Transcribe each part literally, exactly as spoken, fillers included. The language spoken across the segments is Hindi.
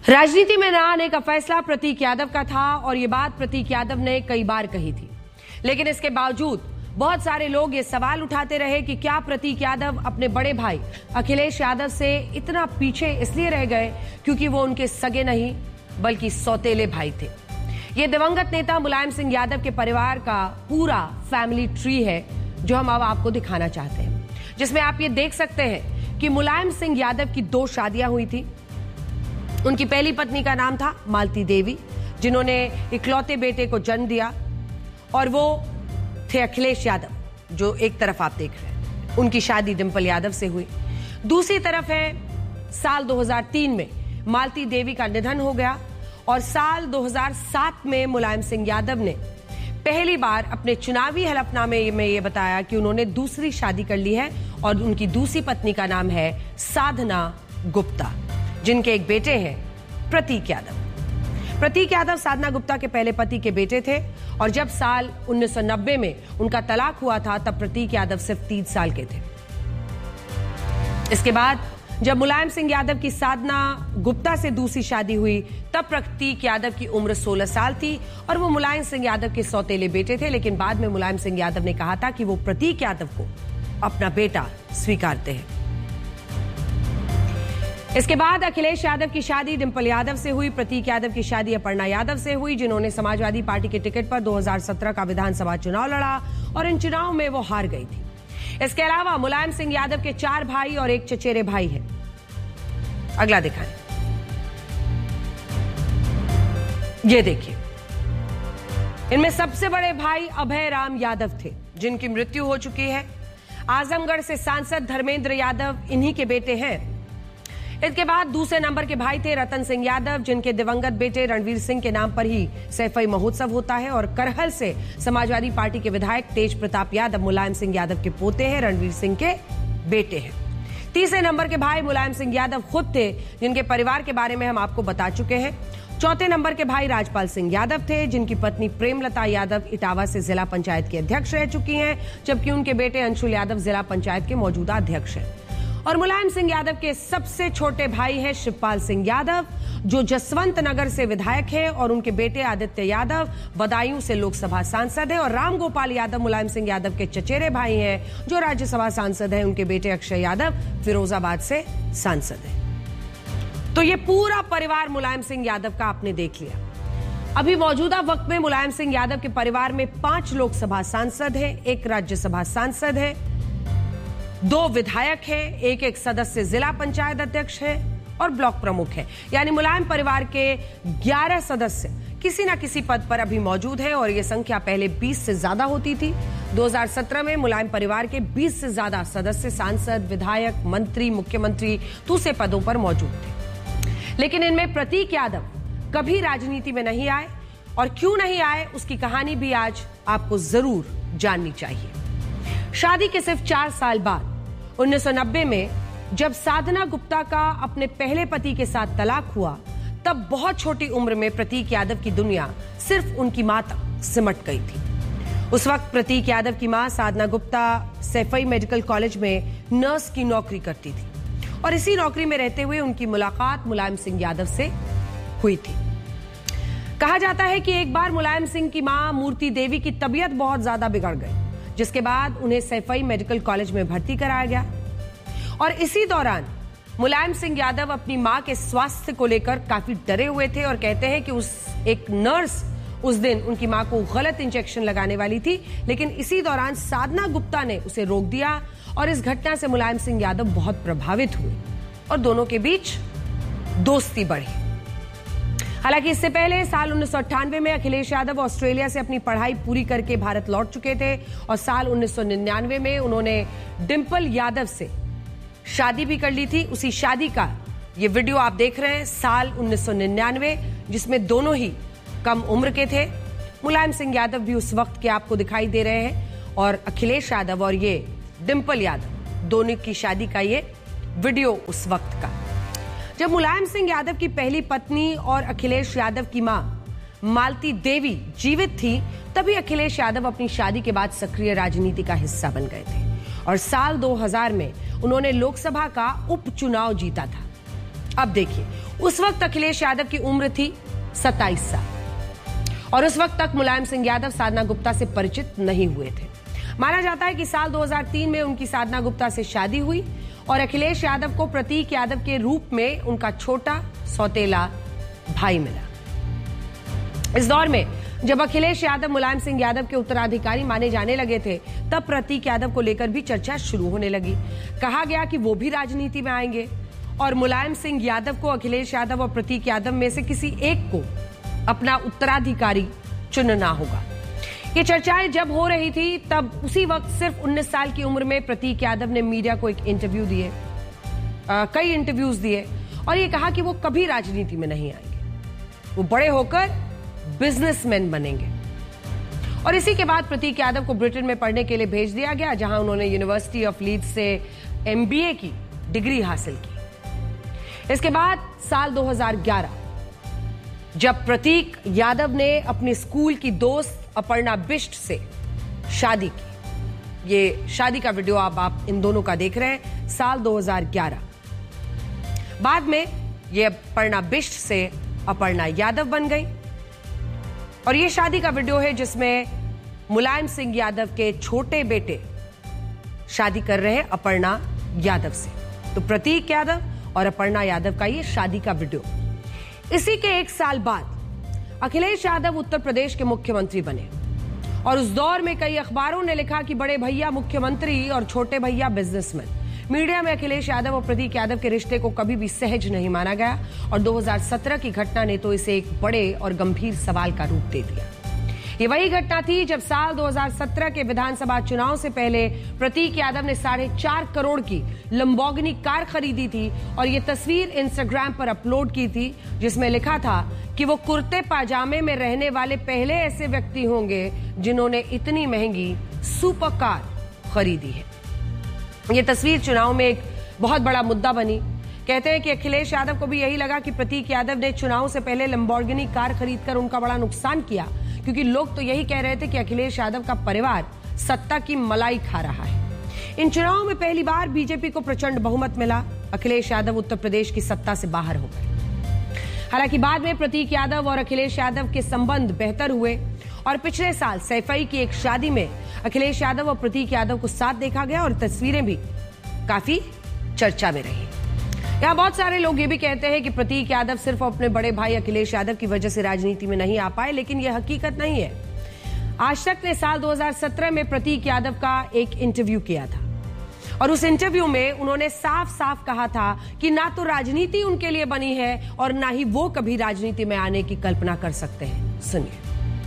राजनीति में न आने का फैसला प्रतीक यादव का था और ये बात प्रतीक यादव ने कई बार कही थी, लेकिन इसके बावजूद बहुत सारे लोग ये सवाल उठाते रहे कि क्या प्रतीक यादव अपने बड़े भाई अखिलेश यादव से इतना पीछे इसलिए रह गए क्योंकि वो उनके सगे नहीं बल्कि सौतेले भाई थे। ये दिवंगत नेता मुलायम सिंह यादव के परिवार का पूरा फैमिली ट्री है जो हम अब आपको दिखाना चाहते हैं, जिसमें आप ये देख सकते हैं कि मुलायम सिंह यादव की दो शादियां हुई थी। उनकी पहली पत्नी का नाम था मालती देवी, जिन्होंने इकलौते बेटे को जन्म दिया, और वो थे अखिलेश यादव, जो एक तरफ आप देख रहे हैं। उनकी शादी डिंपल यादव से हुई। दूसरी तरफ है साल दो हज़ार तीन में मालती देवी का निधन हो गया और साल दो हज़ार सात में मुलायम सिंह यादव ने पहली बार अपने चुनावी हलफनामे में ये बताया कि उन्होंने दूसरी शादी कर ली है और उनकी दूसरी पत्नी का नाम है साधना गुप्ता, जिनके एक बेटे हैं प्रतीक यादव। प्रतीक यादव साधना गुप्ता के पहले पति के बेटे थे और जब साल उन्नीस सौ नब्बे में उनका तलाक हुआ था तब प्रतीक यादव सिर्फ तीन साल के थे। इसके बाद जब मुलायम सिंह यादव की साधना गुप्ता से दूसरी शादी हुई तब प्रतीक यादव की उम्र सोलह साल थी और वो मुलायम सिंह यादव के सौतेले बेटे थे, लेकिन बाद में मुलायम सिंह यादव ने कहा था कि वो प्रतीक यादव को अपना बेटा स्वीकारते हैं। इसके बाद अखिलेश यादव की शादी डिंपल यादव से हुई। प्रतीक यादव की शादी अपर्णा यादव से हुई, जिन्होंने समाजवादी पार्टी के टिकट पर दो हज़ार सत्रह का विधानसभा चुनाव लड़ा और इन चुनाव में वो हार गई थी। इसके अलावा मुलायम सिंह यादव के चार भाई और एक चचेरे भाई हैं। अगला दिखाएं, ये देखिए, इनमें सबसे बड़े भाई अभय राम यादव थे, जिनकी मृत्यु हो चुकी है। आजमगढ़ से सांसद धर्मेंद्र यादव इन्हीं के बेटे हैं। इसके बाद दूसरे नंबर के भाई थे रतन सिंह यादव, जिनके दिवंगत बेटे रणवीर सिंह के नाम पर ही सैफई महोत्सव होता है, और करहल से समाजवादी पार्टी के विधायक तेज प्रताप यादव मुलायम सिंह यादव के पोते हैं, रणवीर सिंह के बेटे हैं। तीसरे नंबर के भाई मुलायम सिंह यादव खुद थे, जिनके परिवार के बारे में हम आपको बता चुके हैं। चौथे नंबर के भाई राजपाल सिंह यादव थे, जिनकी पत्नी प्रेमलता यादव इटावा से जिला पंचायत की अध्यक्ष रह चुकी हैं, जबकि उनके बेटे अंशुल यादव जिला पंचायत के मौजूदा अध्यक्ष हैं। और मुलायम सिंह यादव के सबसे छोटे भाई हैं शिवपाल सिंह यादव, जो जसवंत नगर से विधायक हैं, और उनके बेटे आदित्य यादव बदायूं से लोकसभा सांसद हैं, और राम गोपाल यादव मुलायम सिंह यादव के चचेरे भाई हैं, जो राज्यसभा सांसद हैं। उनके बेटे अक्षय यादव फिरोजाबाद से सांसद हैं। तो ये पूरा परिवार मुलायम सिंह यादव का आपने देख लिया। अभी मौजूदा वक्त में मुलायम सिंह यादव के परिवार में पांच लोकसभा सांसद हैं, एक राज्यसभा सांसद है, दो विधायक हैं, एक एक सदस्य जिला पंचायत अध्यक्ष है और ब्लॉक प्रमुख है। यानी मुलायम परिवार के ग्यारह सदस्य किसी न किसी पद पर अभी मौजूद हैं, और यह संख्या पहले बीस से ज्यादा होती थी। दो हज़ार सत्रह में मुलायम परिवार के बीस से ज्यादा सदस्य सांसद, विधायक, मंत्री, मुख्यमंत्री दूसरे पदों पर मौजूद थे, लेकिन इनमें प्रतीक यादव कभी राजनीति में नहीं आए, और क्यों नहीं आए उसकी कहानी भी आज आपको जरूर जाननी चाहिए। शादी के सिर्फ चार साल बाद उन्नीस सौ नब्बे में जब साधना गुप्ता का अपने पहले पति के साथ तलाक हुआ, तब बहुत छोटी उम्र में प्रतीक यादव की दुनिया सिर्फ उनकी मां तक सिमट गई थी। उस वक्त प्रतीक यादव की मां साधना गुप्ता सैफई मेडिकल कॉलेज में नर्स की नौकरी करती थी, और इसी नौकरी में रहते हुए उनकी मुलाकात मुलायम सिंह यादव से हुई थी। कहा जाता है कि एक बार मुलायम सिंह की मां मूर्ति देवी की तबीयत बहुत ज्यादा बिगड़ गई, जिसके बाद उन्हें सैफई मेडिकल कॉलेज में भर्ती कराया गया, और इसी दौरान मुलायम सिंह यादव अपनी मां के स्वास्थ्य को लेकर काफी डरे हुए थे, और कहते हैं कि उस एक नर्स उस दिन उनकी मां को गलत इंजेक्शन लगाने वाली थी, लेकिन इसी दौरान साधना गुप्ता ने उसे रोक दिया, और इस घटना से मुलायम सिंह यादव बहुत प्रभावित हुए और दोनों के बीच दोस्ती बढ़ी। हालांकि इससे पहले साल उन्नीस सौ अट्ठानवे में अखिलेश यादव ऑस्ट्रेलिया से अपनी पढ़ाई पूरी करके भारत लौट चुके थे, और साल उन्नीस सौ निन्यानवे में उन्होंने डिंपल यादव से शादी भी कर ली थी। उसी शादी का ये वीडियो आप देख रहे हैं, साल उन्नीस सौ निन्यानवे, जिसमें दोनों ही कम उम्र के थे। मुलायम सिंह यादव भी उस वक्त के आपको दिखाई दे रहे हैं, और अखिलेश यादव और ये डिंपल यादव दोनों की शादी का ये वीडियो उस वक्त का। जब मुलायम सिंह यादव की पहली पत्नी और अखिलेश यादव की मां मालती देवी जीवित थी, तभी अखिलेश यादव अपनी शादी के बाद सक्रिय राजनीति का हिस्सा बन गए थे, और साल दो हज़ार में उन्होंने लोकसभा का उपचुनाव जीता था। अब देखिए, उस वक्त अखिलेश यादव की उम्र थी सत्ताईस साल और उस वक्त तक मुलायम सिंह यादव साधना गुप्ता से परिचित नहीं हुए थे। माना जाता है कि साल दो हज़ार तीन में उनकी साधना गुप्ता से शादी हुई और अखिलेश यादव को प्रतीक यादव के रूप में उनका छोटा सौतेला भाई मिला। इस दौर में जब अखिलेश यादव मुलायम सिंह यादव के उत्तराधिकारी माने जाने लगे थे, तब प्रतीक यादव को लेकर भी चर्चा शुरू होने लगी। कहा गया कि वो भी राजनीति में आएंगे और मुलायम सिंह यादव को अखिलेश यादव और प्रतीक यादव में से किसी एक को अपना उत्तराधिकारी चुनना होगा। ये चर्चाएं जब हो रही थी, तब उसी वक्त सिर्फ उन्नीस साल की उम्र में प्रतीक यादव ने मीडिया को एक इंटरव्यू दिए, कई इंटरव्यूज दिए और ये कहा कि वो कभी राजनीति में नहीं आएंगे, वो बड़े होकर बिजनेसमैन बनेंगे। और इसी के बाद प्रतीक यादव को ब्रिटेन में पढ़ने के लिए भेज दिया गया, जहां उन्होंने यूनिवर्सिटी ऑफ लीड्स से एमबीए की डिग्री हासिल की। इसके बाद साल दो हज़ार ग्यारह जब प्रतीक यादव ने अपने स्कूल की दोस्त अपर्णा बिष्ट से शादी की, ये शादी का वीडियो आप, आप इन दोनों का देख रहे हैं, साल दो हज़ार ग्यारह। बाद में ये अपर्णा बिष्ट से अपर्णा यादव बन गई और ये शादी का वीडियो है जिसमें मुलायम सिंह यादव के छोटे बेटे शादी कर रहे हैं अपर्णा यादव से। तो प्रतीक यादव और अपर्णा यादव का ये शादी का वीडियो। इसी के एक साल बाद अखिलेश यादव उत्तर प्रदेश के मुख्यमंत्री बने और उस दौर में कई अखबारों ने लिखा कि बड़े भैया मुख्यमंत्री और छोटे भैया बिजनेसमैन। मीडिया में अखिलेश यादव और प्रतीक यादव के रिश्ते को कभी भी सहज नहीं माना गया और दो हज़ार सत्रह की घटना ने तो इसे एक बड़े और गंभीर सवाल का रूप दे दिया। ये वही घटना थी जब साल दो हज़ार सत्रह के विधानसभा चुनाव से पहले प्रतीक यादव ने साढ़े चार करोड़ की लंबोर्गिनी कार खरीदी थी और ये तस्वीर इंस्टाग्राम पर अपलोड की थी, जिसमें लिखा था कि वो कुर्ते पाजामे में रहने वाले पहले ऐसे व्यक्ति होंगे जिन्होंने इतनी महंगी सुपर कार खरीदी है। ये तस्वीर चुनाव में एक बहुत बड़ा मुद्दा बनी। कहते हैं कि अखिलेश यादव को भी यही लगा कि प्रतीक यादव ने चुनाव से पहले लंबोर्गिनी कार खरीदकर उनका बड़ा नुकसान किया, क्योंकि लोग तो यही कह रहे थे कि अखिलेश यादव का परिवार सत्ता की मलाई खा रहा है। इन चुनावों में पहली बार बीजेपी को प्रचंड बहुमत मिला। अखिलेश यादव उत्तर प्रदेश की सत्ता से बाहर हो गए। हालांकि बाद में प्रतीक यादव और अखिलेश यादव के संबंध बेहतर हुए और पिछले साल सैफई की एक शादी में अखिलेश यादव और प्रतीक यादव को साथ देखा गया और तस्वीरें भी काफी चर्चा में रही। यहाँ बहुत सारे लोग ये भी कहते हैं कि प्रतीक यादव सिर्फ अपने बड़े भाई अखिलेश यादव की वजह से राजनीति में नहीं आ पाए, लेकिन यह हकीकत नहीं है। आज तक ने साल दो हज़ार सत्रह में प्रतीक यादव का एक इंटरव्यू किया था और उस इंटरव्यू में उन्होंने साफ साफ कहा था कि ना तो राजनीति उनके लिए बनी है और ना ही वो कभी राजनीति में आने की कल्पना कर सकते हैं। सुनिए।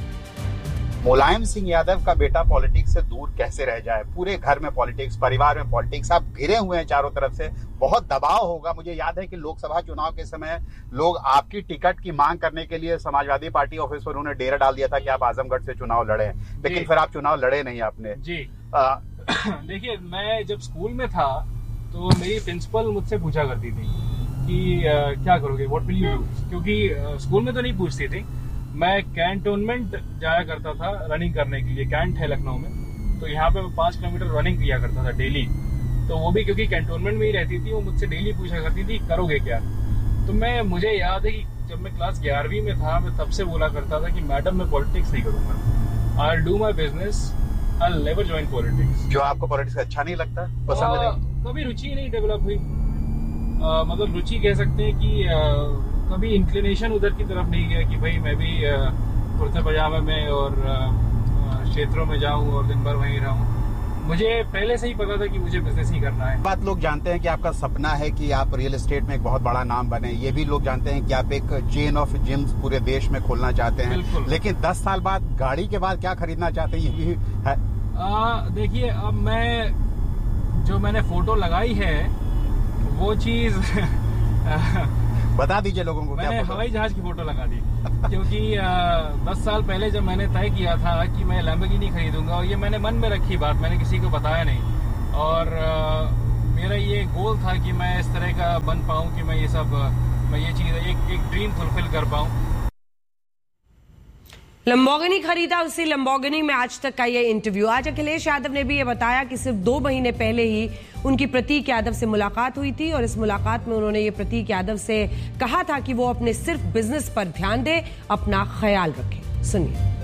मुलायम सिंह यादव का बेटा पॉलिटिक्स से दूर कैसे रह जाए? पूरे घर में पॉलिटिक्स, परिवार में पॉलिटिक्स, आप घिरे हुए हैं चारों तरफ से, बहुत दबाव होगा। मुझे याद है कि लोकसभा चुनाव के समय लोग आपकी टिकट की मांग करने के लिए समाजवादी पार्टी ऑफिस पर उन्होंने डेरा डाल दिया था कि आप आजमगढ़ से चुनाव लड़े, लेकिन फिर आप चुनाव लड़े नहीं आपने। जी देखिए, मैं जब स्कूल में था तो मेरी प्रिंसिपल मुझसे पूछा करती थी कि uh, क्या करोगे, व्हाट विल यू डू, क्योंकि uh, स्कूल में तो नहीं पूछती थी। मैं कैंटोनमेंट जाया करता था रनिंग करने के लिए, कैंट है लखनऊ में, तो यहाँ पे मैं पाँच किलोमीटर रनिंग किया करता था डेली। तो वो भी क्योंकि कैंटोनमेंट में ही रहती थी, वो मुझसे डेली पूछा करती थी करोगे क्या। तो मैं मुझे याद है कि जब मैं क्लास ग्यारहवीं में था, मैं तब से बोला करता था कि मैडम मैं पॉलिटिक्स नहीं करूंगा, I will do my business, I will never join politics. जो आपको पॉलिटिक्स अच्छा नहीं लगता, पसंद नहीं? कभी रुचि नहीं डेवलप हुई, मतलब रुचि कह सकते हैं कि आ, कभी इंक्लिनेशन उधर की तरफ नहीं गया कि भाई मैं भी कुर्ते पजामे में और क्षेत्रों में जाऊं और दिन भर वहीं रहूं। मुझे पहले से ही पता था कि मुझे बिजनेस ही करना है। बात लोग जानते हैं कि आपका सपना है कि आप रियल एस्टेट में एक बहुत बड़ा नाम बने। ये भी लोग जानते हैं कि आप एक चेन ऑफ जिम्स पूरे देश में खोलना चाहते हैं, लेकिन दस साल बाद गाड़ी के बाद क्या खरीदना चाहते हैं, ये भी है। देखिए, अब मैं जो मैंने फोटो लगाई है वो चीज बता दीजिए लोगों को। मैंने हवाई जहाज की फोटो लगा दी क्योंकि दस साल पहले जब मैंने तय किया था कि मैं लैम्बोर्गिनी खरीदूंगा, और ये मैंने मन में रखी बात, मैंने किसी को बताया नहीं, और आ, मेरा ये गोल था कि मैं इस तरह का बन पाऊं कि मैं ये सब मैं ये चीज एक एक ड्रीम फुलफिल कर पाऊं। लंबोर्गिनी खरीदा, उसी लंबोर्गिनी में आज तक का ये इंटरव्यू। आज अखिलेश यादव ने भी ये बताया कि सिर्फ दो महीने पहले ही उनकी प्रतीक यादव से मुलाकात हुई थी और इस मुलाकात में उन्होंने ये प्रतीक यादव से कहा था कि वो अपने सिर्फ बिजनेस पर ध्यान दे, अपना ख्याल रखें। सुनिए।